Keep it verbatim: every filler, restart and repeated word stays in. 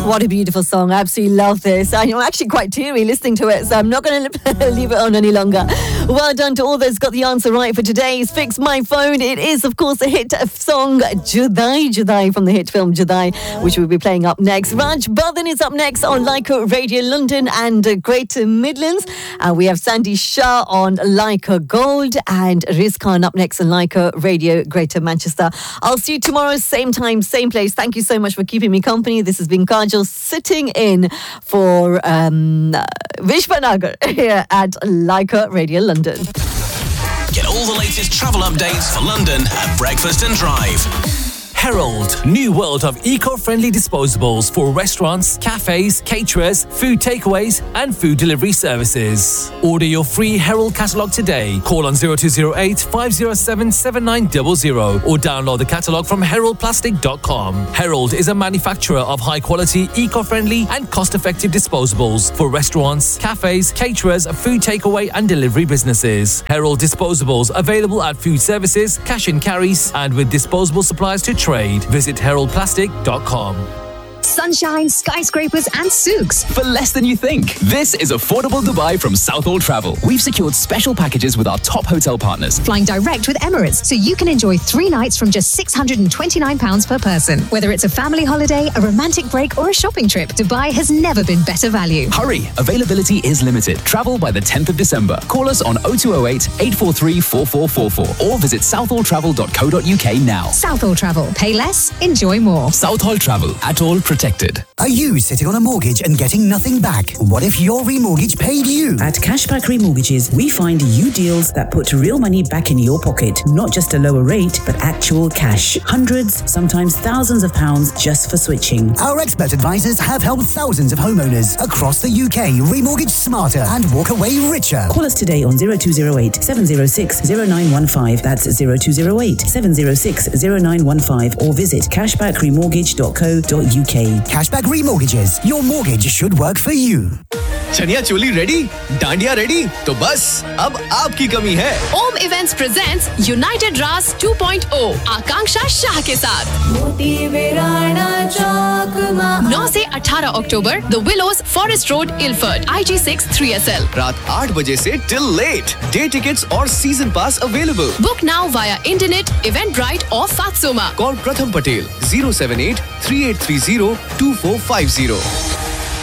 What a beautiful song. I absolutely love this. I'm actually quite teary listening to it, so I'm not going to leave it on any longer. Well done to all those got the answer right for today's Fix My Phone. It is, of course, a hit song, Judai Judai, from the hit film Judai, which we'll be playing up next. Raj Badhan is up next on Leica Radio London and uh, Greater Midlands. And we have Sandy Shah on Leica Gold and Riz Khan up next on Leica Radio Greater Manchester. I'll see you tomorrow, same time, same place. Thank you so much for keeping me company. This has been Kajal sitting in for um, Vishwanagar here at Leica Radio London. Get all the latest travel updates for London at Breakfast and Drive. Herald, new world of eco-friendly disposables for restaurants, cafes, caterers, food takeaways and food delivery services. Order your free Herald catalogue today. Call on zero two zero eight, five zero seven, seven nine zero zero or download the catalogue from herald plastic dot com. Herald is a manufacturer of high-quality, eco-friendly and cost-effective disposables for restaurants, cafes, caterers, food takeaway and delivery businesses. Herald disposables available at food services, cash and carries and with disposable supplies to trade. Visit herald plastic dot com. Sunshine, skyscrapers and souks. For less than you think. This is Affordable Dubai from Southall Travel. We've secured special packages with our top hotel partners. Flying direct with Emirates, so you can enjoy three nights from just six hundred twenty-nine pounds per person. Whether it's a family holiday, a romantic break or a shopping trip, Dubai has never been better value. Hurry! Availability is limited. Travel by the tenth of December. Call us on oh two oh eight, eight four three, four four four four or visit southall travel dot co dot uk now. Southall Travel. Pay less, enjoy more. Southall Travel. At all protected. Are you sitting on a mortgage and getting nothing back? What if your remortgage paid you? At Cashback Remortgages, we find you deals that put real money back in your pocket. Not just a lower rate, but actual cash. Hundreds, sometimes thousands of pounds just for switching. Our expert advisors have helped thousands of homeowners across the U K remortgage smarter and walk away richer. Call us today on zero two zero eight, seven zero six, zero nine one five. That's zero two zero eight, seven zero six, zero nine one five or visit cashback remortgage dot co dot uk. Cashback Remortgages. Your mortgage should work for you. Chaniya choli ready, dandiya ready, तो बस अब आपकी कमी है. Om Events presents United Ras two point ओ आकांक्षा शाह के साथ नौ से अठारह अक्टूबर The Willows, Forest Road, Ilford, I G six three S L. रात आठ बजे से till late. Day tickets और season pass available. Book now via internet, Eventbrite or Fatsoma. Call Pratham Patel zero seven eight, three eight three zero, two four five zero.